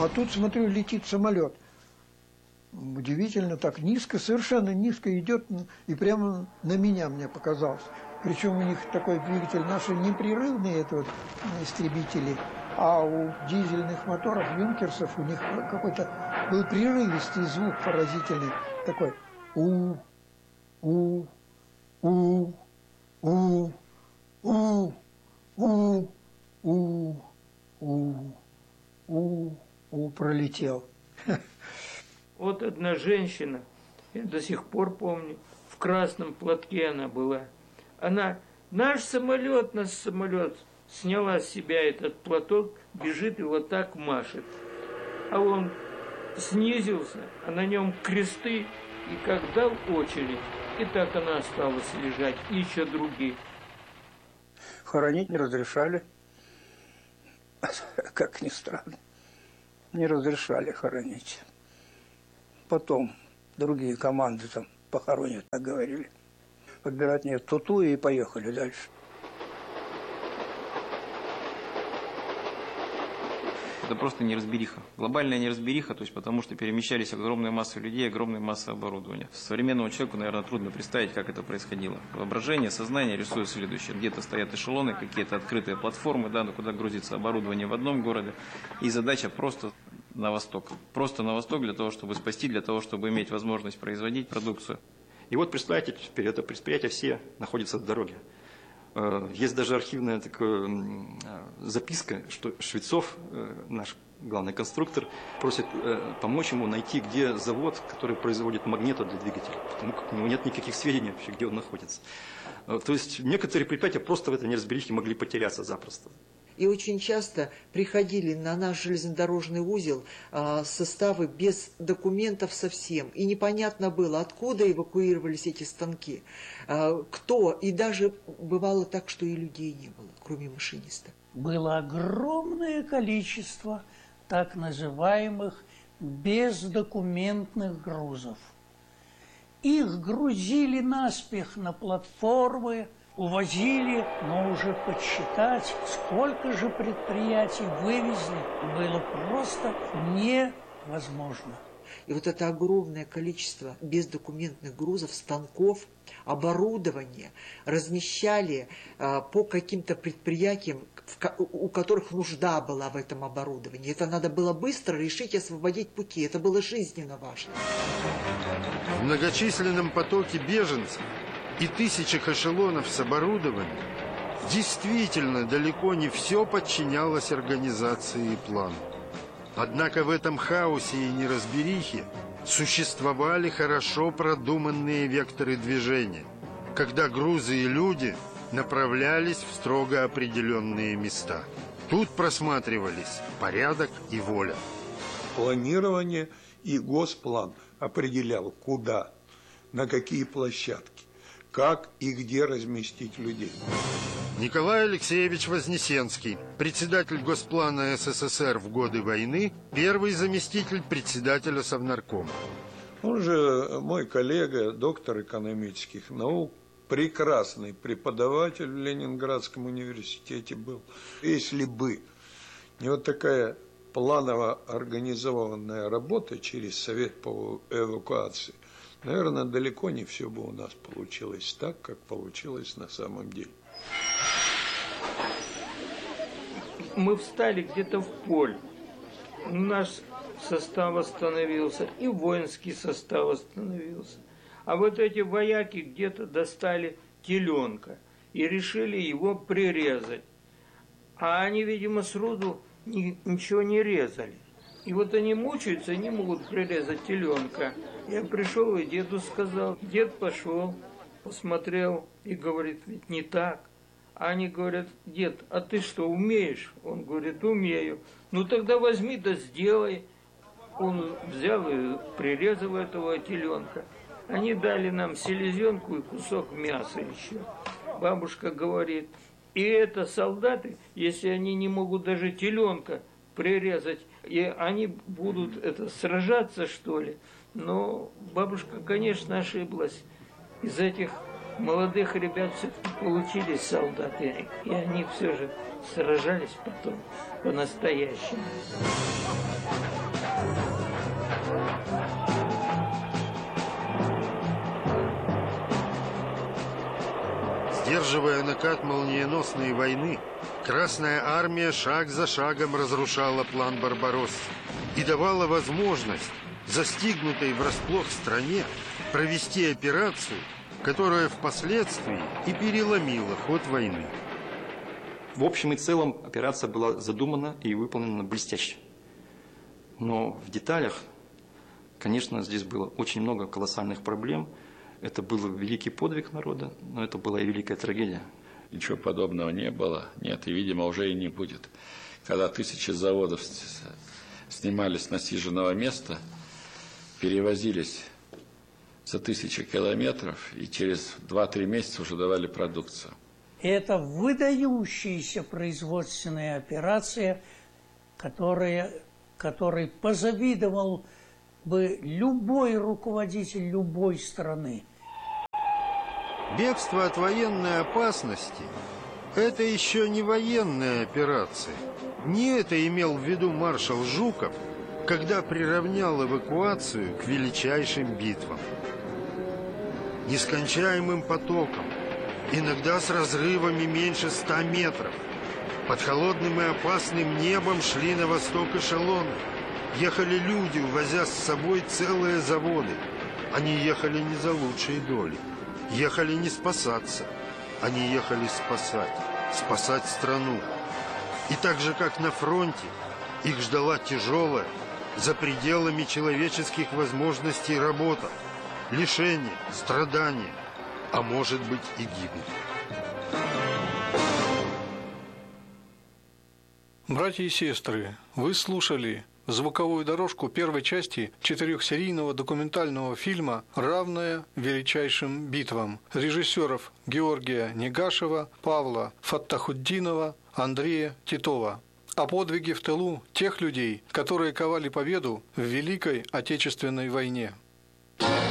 А тут, смотрю, летит самолет. Удивительно, так низко, совершенно низко идет, и прямо на меня мне показалось. Причем у них такой двигатель, наши непрерывные, это вот истребители, а у дизельных моторов, юнкерсов, у них какой-то был прерывистый звук поразительный, такой пролетел. Вот одна женщина, я до сих пор помню, в красном платке она была. Она, наш самолет, сняла с себя этот платок, бежит и вот так машет. А он снизился, а на нем кресты, и как дал очередь, и так она осталась лежать, и еще другие. Хоронить не разрешали, как ни странно, не разрешали хоронить. Потом другие команды там похоронят, так говорили. Подбирать мне туту и поехали дальше. Это просто неразбериха. Глобальная неразбериха, то есть потому что перемещались огромные массы людей, огромные массы оборудования. Современному человеку, наверное, трудно представить, как это происходило. Воображение, сознание рисует следующее. Где-то стоят эшелоны, какие-то открытые платформы, да, куда грузится оборудование в одном городе. И задача просто на восток. Просто на восток для того, чтобы спасти, для того, чтобы иметь возможность производить продукцию. И вот представьте, теперь это предприятие все находятся в дороге. Есть даже архивная такая записка, что Швецов, наш главный конструктор, просит помочь ему найти, где завод, который производит магниты для двигателя, потому как у него нет никаких сведений вообще, где он находится. То есть некоторые предприятия просто в этой неразберихе могли потеряться запросто. И очень часто приходили на наш железнодорожный узел составы без документов совсем. И непонятно было, откуда эвакуировались эти станки, кто. И даже бывало так, что и людей не было, кроме машиниста. Было огромное количество так называемых бездокументных грузов. Их грузили наспех на платформы, увозили, но уже подсчитать, сколько же предприятий вывезли, было просто невозможно. И вот это огромное количество бездокументных грузов, станков, оборудования размещали по каким-то предприятиям, у которых нужда была в этом оборудовании. Это надо было быстро решить и освободить пути. Это было жизненно важно. В многочисленном потоке беженцев и тысячах эшелонов с оборудованием действительно далеко не все подчинялось организации и плану. Однако в этом хаосе и неразберихе существовали хорошо продуманные векторы движения, когда грузы и люди направлялись в строго определенные места. Тут просматривались порядок и воля. Планирование и госплан определял, куда, на какие площадки, как и где разместить людей. Николай Алексеевич Вознесенский, председатель Госплана СССР в годы войны, первый заместитель председателя Совнаркома. Он же мой коллега, доктор экономических наук, прекрасный преподаватель в Ленинградском университете был. Если бы не вот такая планово организованная работа через Совет по эвакуации, наверное, далеко не все бы у нас получилось так, как получилось на самом деле. Мы встали где-то в поле. Наш состав остановился, и воинский состав остановился. А вот эти вояки где-то достали теленка и решили его прирезать. А они, видимо, сроду ничего не резали. И вот они мучаются, не могут прирезать теленка. Я пришел и деду сказал. Дед пошел, посмотрел и говорит, ведь не так. А они говорят, дед, а ты что, умеешь? Он говорит, умею. Ну тогда возьми да сделай. Он взял и прирезал этого теленка. Они дали нам селезенку и кусок мяса еще. Бабушка говорит, и это солдаты, если они не могут даже теленка прирезать, и они будут сражаться, что ли. Но бабушка, конечно, ошиблась. Из этих молодых ребят все-таки получились солдаты, и они все же сражались потом по-настоящему. Сдерживая накат молниеносной войны, Красная Армия шаг за шагом разрушала план Барбароссы и давала возможность застигнутой врасплох стране провести операцию, которая впоследствии и переломила ход войны. В общем и целом операция была задумана и выполнена блестяще. Но в деталях, конечно, здесь было очень много колоссальных проблем. Это был великий подвиг народа, но это была и великая трагедия. Ничего подобного не было, нет, и, видимо, уже и не будет. Когда тысячи заводов снимались с насиженного места, перевозились за 1000 километров и через 2-3 месяца уже давали продукцию. Это выдающаяся производственная операция, которой позавидовал бы любой руководитель любой страны. Бегство от военной опасности – это еще не военная операция. Не это имел в виду маршал Жуков, когда приравнял эвакуацию к величайшим битвам. Нескончаемым потоком, иногда с разрывами меньше 100 метров, под холодным и опасным небом шли на восток эшелоны. Ехали люди, увозя с собой целые заводы. Они ехали не за лучшей долей. Ехали не спасаться, они ехали спасать страну. И так же, как на фронте, их ждала тяжелая, за пределами человеческих возможностей работа, лишение, страдания, а может быть и гибель. Братья и сестры, вы слушали звуковую дорожку первой части 4-серийного документального фильма «Равное величайшим битвам» режиссеров Георгия Негашева, Павла Фаттахутдинова, Андрея Титова о подвиге в тылу тех людей, которые ковали победу в Великой Отечественной войне.